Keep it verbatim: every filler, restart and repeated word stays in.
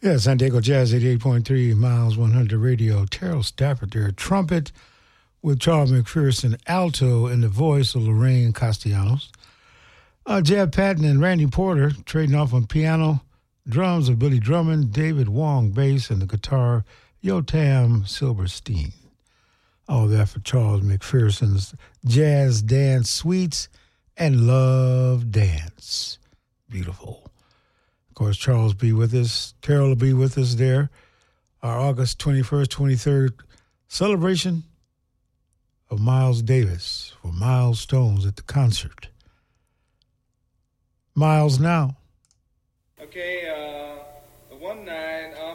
Yeah, San Diego Jazz eighty-eight point three, Miles one hundred Radio. Terrell Stafford there, trumpet with Charles McPherson, alto in the voice of Lorraine Castellanos. Uh, Jeb Patton and Randy Porter trading off on piano, drums of Billy Drummond, David Wong bass, and the guitar, Yotam Silverstein. All that for Charles McPherson's Jazz Dance Suites and Love Dance. Beautiful. Of course, Charles be with us. Terrell will be with us there. Our August twenty-first, twenty-third celebration of Miles Davis for Milestones at the concert. Miles now. Okay, uh, the one nine. Uh